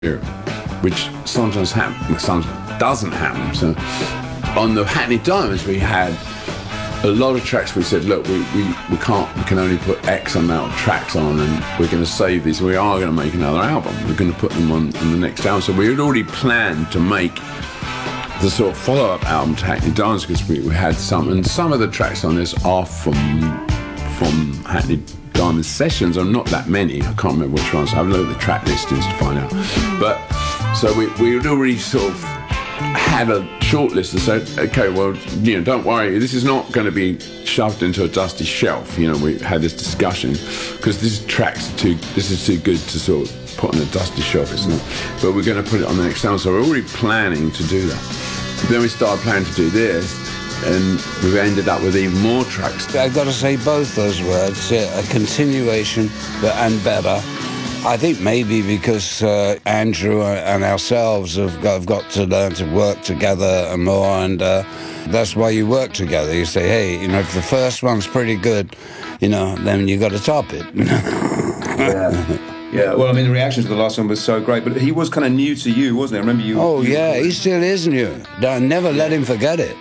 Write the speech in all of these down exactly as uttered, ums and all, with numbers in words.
which sometimes happens, sometimes doesn't happen. So on the Hackney Diamonds, we had a lot of tracks. We said, look, we, we, we can't, we can only put X amount of tracks on, and we're going to save these. We are going to make another album. We're going to put them on, on the next album. So we had already planned to make the sort of follow-up album to Hackney Diamonds, because we, we had some, and some of the tracks on this are from from Hackney Diamonds sessions, or not that many. I can't remember which ones. I haven't looked at the track listings to find out. But so we we had already sort of had a short list and said, okay, well, you know, don't worry, this is not going to be shoved into a dusty shelf. You know, we had this discussion because this tracks are too, this is too good to sort of put on a dusty shelf. It's not, but we're going to put it on the next album. So we're already planning to do that. Then we started planning to do this, and we've ended up with even more tracks. I've got to say both those words, yeah, a continuation but, and better. I think maybe because uh, Andrew and ourselves have got, have got to learn to work together more, and uh, that's why you work together. You say, hey, you know, if the first one's pretty good, you know, then you got to top it. Yeah. Yeah, well, I mean, the reaction to the last one was so great, but he was kind of new to you, wasn't he? I remember you... Oh, you yeah, he still is new. Don't never let him forget it.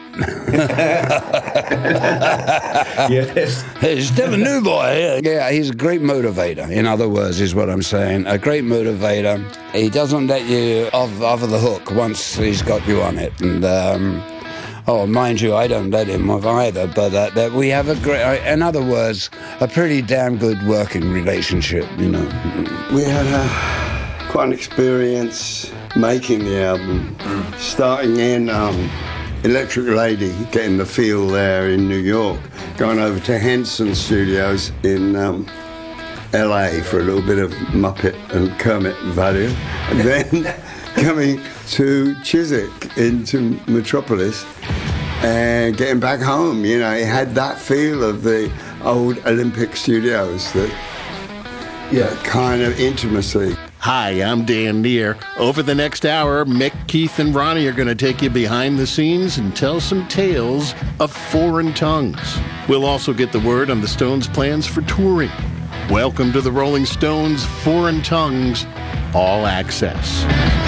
Yes. He's still a new boy. Yeah, he's a great motivator, in other words, is what I'm saying. A great motivator. He doesn't let you off, off of the hook once he's got you on it. And, um... oh, mind you, I don't let him off either, but uh, that we have a great, in other words, a pretty damn good working relationship, you know. We had a, quite an experience making the album, mm. starting in um, Electric Lady, getting the feel there in New York, going over to Henson Studios in um, L A for a little bit of Muppet and Kermit value, and then coming to Chiswick into Metropolis and getting back home. You know, it had that feel of the old Olympic Studios, that yeah, kind of intimacy. Hi, I'm Dan Neer. Over the next hour, Mick, Keith, and Ronnie are going to take you behind the scenes and tell some tales of foreign tongues. We'll also get the word on the Stones' plans for touring. Welcome to the Rolling Stones' Foreign Tongues All Access.